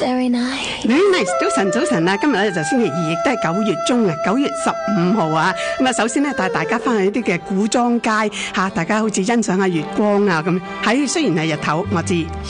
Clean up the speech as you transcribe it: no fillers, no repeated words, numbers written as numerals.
Very nice. Very nice. 早晨啊！今日咧就星期二，亦都係9月中啊，9月15號啊。咁啊，首先咧帶大家翻去一啲嘅古裝街嚇，大家好似欣賞下月光啊咁。喺雖然係日頭，我知。